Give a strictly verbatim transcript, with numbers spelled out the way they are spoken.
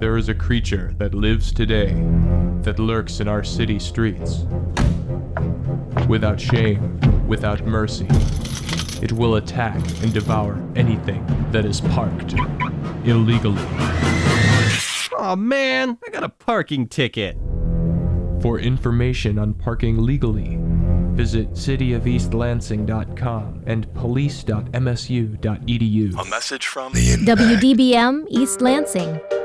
There is a creature that lives today, that lurks in our city streets. Without shame, without mercy, it will attack and devour anything that is parked illegally. Aw, man, I got a parking ticket. For information on parking legally, visit city of east lansing dot com and police dot m s u dot e d u. A message from the W D B M East Lansing.